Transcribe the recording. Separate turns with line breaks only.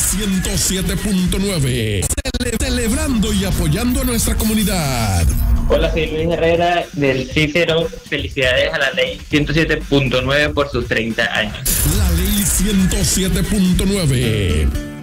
107.9. Celebrando y apoyando a nuestra comunidad.
Hola, soy Luis Herrera del Cícero. Felicidades a la ley 107.9 por sus 30 años.
La ley 107.9.